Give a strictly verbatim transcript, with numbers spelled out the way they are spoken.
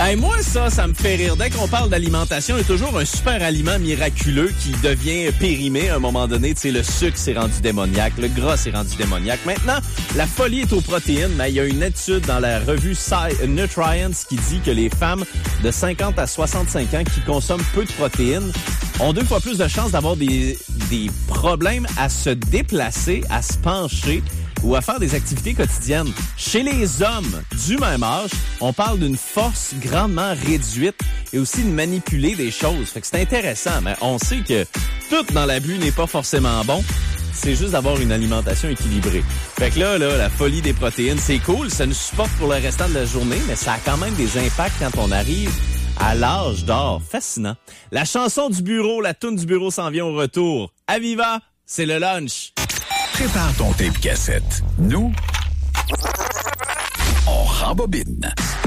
Hey, moi, ça, ça me fait rire. Dès qu'on parle d'alimentation, il y a toujours un super aliment miraculeux qui devient périmé à un moment donné. Tu sais, le sucre s'est rendu démoniaque, le gras s'est rendu démoniaque. Maintenant, la folie est aux protéines, mais il y a une étude dans la revue Nutrients qui dit que les femmes de cinquante à soixante-cinq ans qui consomment peu de protéines ont deux fois plus de chances d'avoir des, des problèmes à se déplacer, à se pencher ou à faire des activités quotidiennes. Chez les hommes du même âge, on parle d'une force grandement réduite et aussi de manipuler des choses. Fait que c'est intéressant, mais on sait que tout dans l'abus n'est pas forcément bon. C'est juste d'avoir une alimentation équilibrée. Fait que là, là, la folie des protéines, c'est cool, ça nous supporte pour le restant de la journée, mais ça a quand même des impacts quand on arrive à l'âge d'or. Fascinant. La chanson du bureau, la toune du bureau s'en vient au retour. Aviva, c'est le lunch. Prépare ton tape cassette. Nous, on rembobine.